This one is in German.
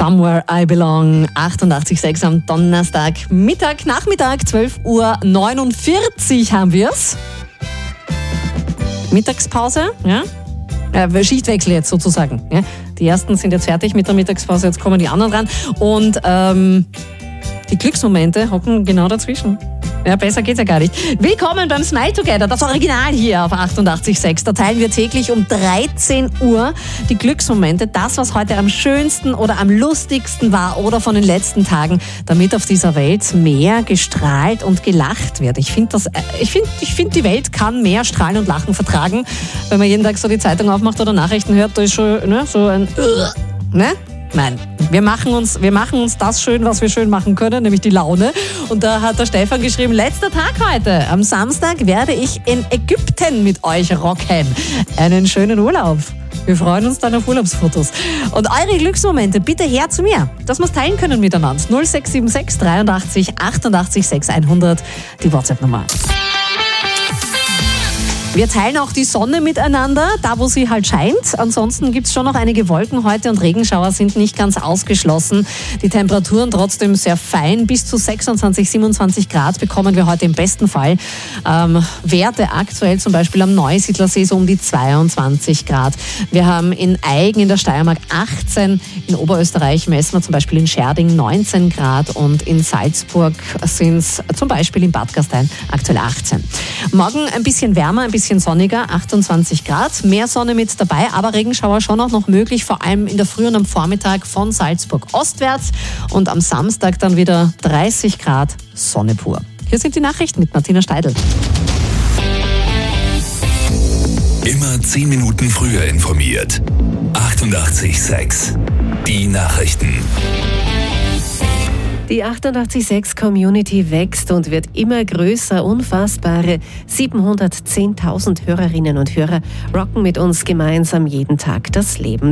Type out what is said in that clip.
Somewhere I Belong, 88,6 am Donnerstag, Nachmittag, 12:49 Uhr haben wir's. Mittagspause, ja? Schichtwechsel jetzt sozusagen. Ja? Die ersten sind jetzt fertig mit der Mittagspause, jetzt kommen die anderen ran. Und die Glücksmomente hocken genau dazwischen. Ja, besser geht's ja gar nicht. Willkommen beim Smile Together, das Original hier auf 88,6. Da teilen wir täglich um 13 Uhr die Glücksmomente, das, was heute am schönsten oder am lustigsten war oder von den letzten Tagen, damit auf dieser Welt mehr gestrahlt und gelacht wird. Ich finde, die Welt kann mehr Strahlen und Lachen vertragen. Wenn man jeden Tag so die Zeitung aufmacht oder Nachrichten hört, da ist schon so ein ne? Nein, wir machen uns das schön, was wir schön machen können, nämlich die Laune. Und da hat der Stefan geschrieben, letzter Tag heute. Am Samstag werde ich in Ägypten mit euch rocken. Einen schönen Urlaub. Wir freuen uns dann auf Urlaubsfotos. Und eure Glücksmomente bitte her zu mir, dass wir es teilen können miteinander. 0676 83 88 6100, die WhatsApp-Nummer. Wir teilen auch die Sonne miteinander, da wo sie halt scheint. Ansonsten gibt es schon noch einige Wolken heute und Regenschauer sind nicht ganz ausgeschlossen. Die Temperaturen trotzdem sehr fein. Bis zu 26, 27 Grad bekommen wir heute im besten Fall. Werte aktuell zum Beispiel am Neusiedlersee so um die 22 Grad. Wir haben in Aigen in der Steiermark 18. In Oberösterreich messen wir zum Beispiel in Scherding 19 Grad und in Salzburg sind es zum Beispiel in Bad Gastein aktuell 18. Morgen ein bisschen wärmer, ein bisschen sonniger, 28 Grad, mehr Sonne mit dabei, aber Regenschauer schon auch noch möglich, vor allem in der Früh und am Vormittag von Salzburg ostwärts und am Samstag dann wieder 30 Grad, Sonne pur. Hier sind die Nachrichten mit Martina Steidl. Immer 10 Minuten früher informiert. 88,6. Die Nachrichten. Die 88,6 Community wächst und wird immer größer. Unfassbare 710.000 Hörerinnen und Hörer rocken mit uns gemeinsam jeden Tag das Leben.